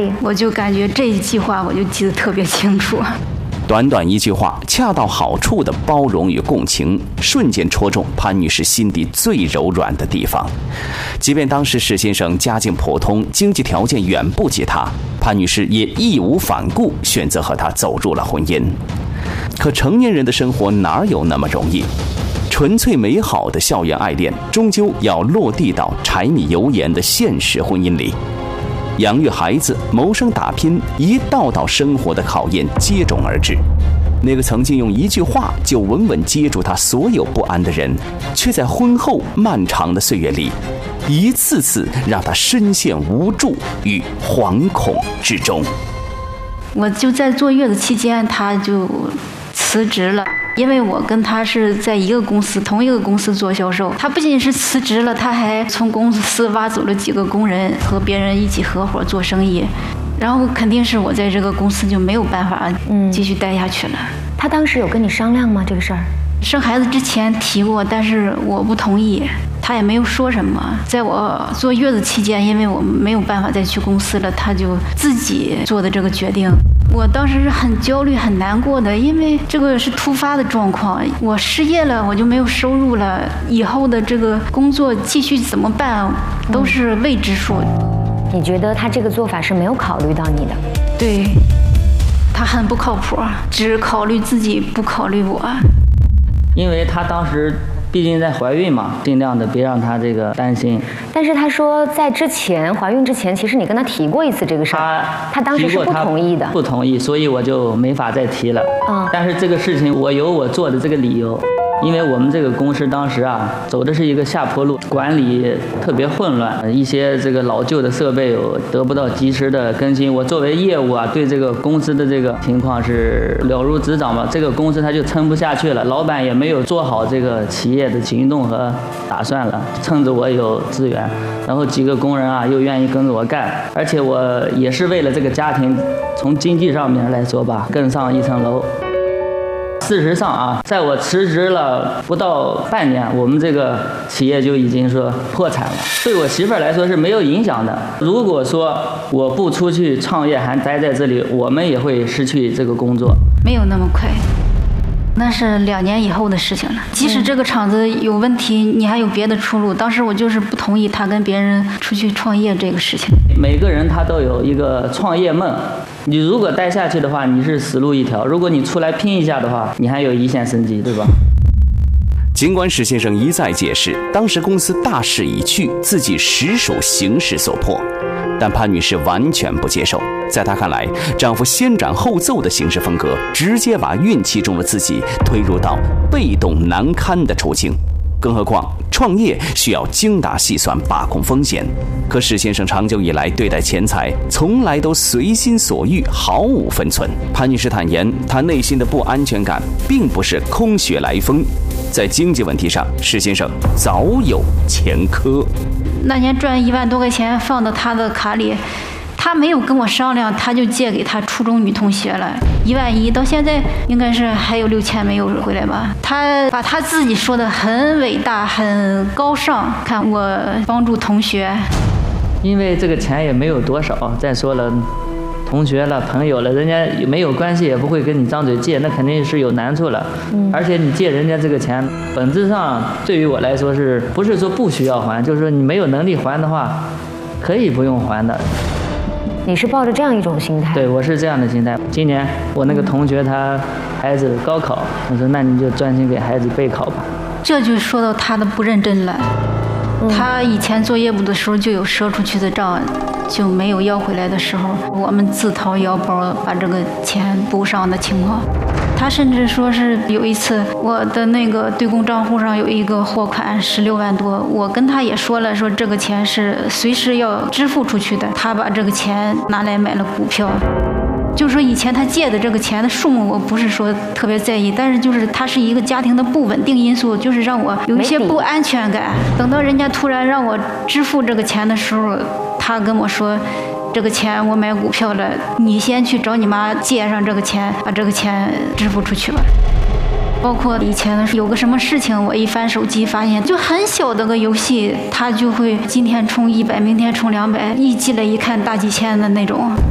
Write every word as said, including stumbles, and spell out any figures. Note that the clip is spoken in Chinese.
里？ 我就感觉这一句话我就记得特别清楚。 短短一句话，恰到好处的包容与共情，瞬间戳中潘女士心底最柔软的地方。即便当时史先生家境普通，经济条件远不及她，潘女士也义无反顾选择和他走入了婚姻。可成年人的生活哪有那么容易？纯粹美好的校园爱恋，终究要落地到柴米油盐的现实婚姻里。养育孩子、谋生打拼，一道道生活的考验接踵而至。那个曾经用一句话就稳稳接住他所有不安的人，却在婚后漫长的岁月里，一次次让他深陷无助与惶恐之中。 我就在坐月子期间，他就辞职了。因为我跟他是在一个公司，同一个公司做销售。他不仅是辞职了，他还从公司挖走了几个工人，和别人一起合伙做生意。然后肯定是我在这个公司就没有办法继续待下去了。 嗯、他当时有跟你商量吗？这个事儿？ 生孩子之前提过，但是我不同意，他也没有说什么。在我坐月子期间，因为我没有办法再去公司了，他就自己做的这个决定。我当时是很焦虑、很难过的，因为这个是突发的状况。我失业了，我就没有收入了，以后的这个工作继续怎么办，都是未知数。 嗯、你觉得他这个做法是没有考虑到你的？ 对，他很不靠谱，只考虑自己，不考虑我。 因为他当时毕竟在怀孕嘛，尽量的别让他这个担心。 但是他说在之前怀孕之前，其实你跟他提过一次这个事儿，他当时是不同意的， 不同意，所以我就没法再提了。嗯，但是这个事情我有我做的这个理由。因为我们这个公司当时啊走的是一个下坡路，管理特别混乱，一些这个老旧的设备有得不到及时的更新。我作为业务啊，对这个公司的这个情况是了如指掌嘛。这个公司它就撑不下去了，老板也没有做好这个企业的行动和打算了。趁着我有资源，然后几个工人啊又愿意跟着我干，而且我也是为了这个家庭，从经济上面来说吧，更上一层楼。事实上啊，在我辞职了不到半年，我们这个企业就已经说破产了。对我媳妇儿来说是没有影响的。如果说我不出去创业，还待在这里，我们也会失去这个工作。 没有那么快，那是两年以后的事情了。即使这个厂子有问题，你还有别的出路。当时我就是不同意他跟别人出去创业这个事情。 每个人他都有一个创业梦。你如果待下去的话，你是死路一条；如果你出来拼一下的话，你还有一线生机，对吧？ 尽管史先生一再解释，当时公司大势已去，自己实属形势所迫，但潘女士完全不接受。在她看来，丈夫先斩后奏的行事风格，直接把运气中的自己推入到被动难堪的处境。更何况创业需要精打细算，把控风险。可史先生长久以来对待钱财从来都随心所欲，毫无分寸。潘女士坦言，她内心的不安全感并不是空穴来风，在经济问题上，史先生早有前科。 那年赚一万多块钱放到他的卡里，他没有跟我商量，他就借给他初中女同学了，一万一，到现在应该是还有六千没有回来吧。他把他自己说的很伟大，很高尚，看我帮助同学， 因为这个钱也没有多少。再说了，同学了、朋友了，人家没有关系，也不会跟你张嘴借，那肯定是有难处了。嗯，而且你借人家这个钱，本质上对于我来说是不是说不需要还，就是说你没有能力还的话，可以不用还的。 你是抱着这样一种心态？ 对，我是这样的心态。今年我那个同学他孩子高考，我说那你就专心给孩子备考吧。 这就说到他的不认真了。嗯、他以前做业务的时候就有赊出去的账，就没有要回来的时候，我们自掏腰包把这个钱补上的情况。他甚至说是有一次我的那个对公账户上有一个货款十六万多，我跟他也说了，说这个钱是随时要支付出去的。他把这个钱拿来买了股票，就是说以前他借的这个钱的数目我不是说特别在意，但是就是他是一个家庭的不稳定因素，就是让我有一些不安全感。等到人家突然让我支付这个钱的时候，他跟我说，这个钱我买股票了，你先去找你妈借上这个钱，把这个钱支付出去吧。包括以前有个什么事情，我一翻手机发现就很小的个游戏，他就会今天充一百，明天充两百，一积累一看大几千的那种。